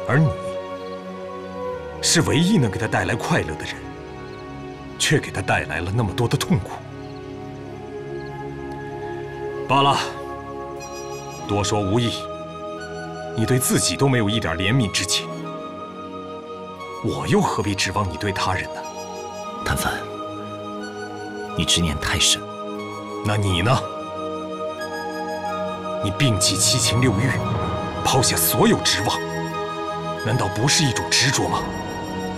而你是唯一能给他带来快乐的人，却给他带来了那么多的痛苦。罢了，多说无益。你对自己都没有一点怜悯之情，我又何必指望你对他人呢？ 谭帆，你执念太深。 那你呢？你摒弃七情六欲，抛下所有执望，难道不是一种执着吗？